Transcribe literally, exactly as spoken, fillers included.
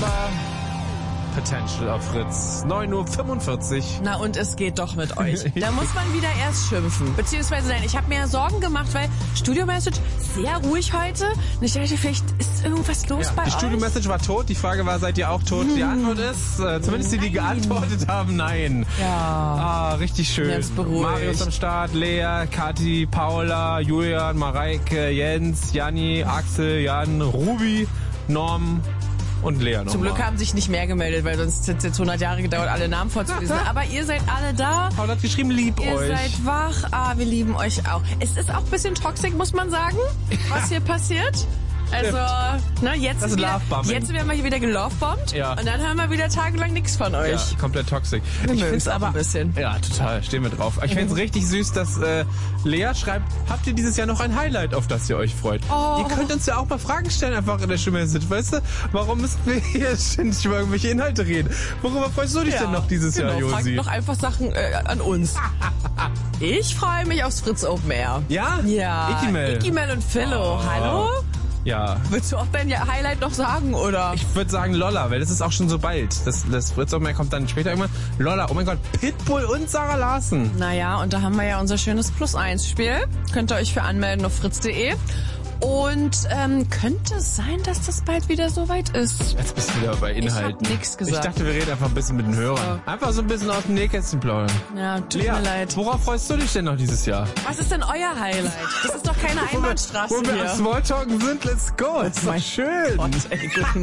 September. Potential auf Fritz. neun Uhr fünfundvierzig. Na und es geht doch mit euch. Da muss man wieder erst schimpfen. Beziehungsweise nein, ich habe mir ja Sorgen gemacht, weil Studio-Message sehr ruhig heute. Und ich dachte, vielleicht ist irgendwas los Ja, bei die euch. Studio-Message war tot. Die Frage war, seid ihr auch tot? Hm. Die Antwort ist, äh, zumindest die, die geantwortet haben, nein. Ja. Ah, richtig schön. Jetzt beruhigt. Marius am Start, Lea, Kathi, Paula, Julian, Mareike, Jens, Janni, Axel, Jan, Ruby, Norm und Lea nochmal. Zum Glück haben sich nicht mehr gemeldet, weil sonst hätte es jetzt hundert Jahre gedauert, alle Namen vorzulesen. Aber ihr seid alle da. Paula hat geschrieben, lieb Ihr euch. seid wach. Ah, wir lieben euch auch. Es ist auch ein bisschen toxisch, muss man sagen, was hier passiert. Also, ne, jetzt, Das ist ist wieder, Lovebombing. jetzt werden wir hier wieder gelovebombt. Ja. Und dann hören wir wieder tagelang nichts von euch. Ja, komplett toxisch. Wir Ich mögen's find's auch aber ein bisschen. Ja, total. Stehen wir drauf. Ich find's richtig süß, dass äh, Lea schreibt, habt ihr dieses Jahr noch ein Highlight, auf das ihr euch freut? Oh. Ihr könnt uns ja auch mal Fragen stellen, einfach in der Stimme-Message, weißt du? Warum müssen wir hier ständig über irgendwelche Inhalte reden? Worüber freust du dich denn noch dieses genau, Jahr, fragt Josi? doch einfach Sachen äh, an uns. Ich freue mich aufs Fritz Open Air. Ja? Ja. Ikimel. Ikimel und Philo. Oh. Hallo? Ja. Willst du auch dein Highlight noch sagen, oder? Ich würde sagen Lolla, weil das ist auch schon so bald. Das, das Fritz Open Air kommt dann später irgendwann. Lolla, oh mein Gott, Pitbull und Sarah Larsen. Naja, und da haben wir ja unser schönes Plus eins Spiel. Könnt ihr euch für anmelden auf fritz punkt de. Und ähm, könnte es sein, dass das bald wieder soweit ist. Jetzt bist du wieder bei Inhalten. Ich hab nix gesagt. Ich dachte, wir reden einfach ein bisschen mit den Hörern. Einfach so ein bisschen aus dem Nähkästchen plaudern. Ja, tut Lea, mir leid. worauf freust du dich denn noch dieses Jahr? Was ist denn euer Highlight? Das ist doch keine Einbahnstraße Wo wir hier. am Smalltalken sind, let's go. Ist doch Mein schön. Gott, ey, guten